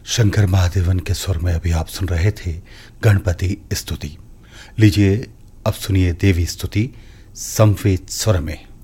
शंकर महादेवन के स्वर में अभी आप सुन रहे थे गणपति स्तुति। लीजिए अब सुनिए देवी स्तुति समवेत स्वर में।